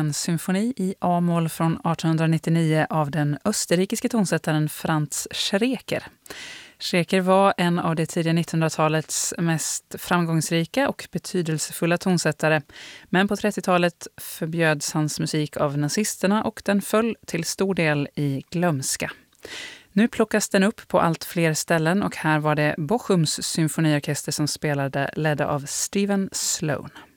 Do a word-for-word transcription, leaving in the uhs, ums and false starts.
en symfoni i A-moll från artonhundranittionio av den österrikiske tonsättaren Franz Schreker. Schreker var en av det tidiga nittonhundratalets mest framgångsrika och betydelsefulla tonsättare, men på trettiotalet förbjöds hans musik av nazisterna och den föll till stor del i glömska. Nu plockas den upp på allt fler ställen och här var det Bochums symfoniorkester som spelade, ledda av Stephen Sloan.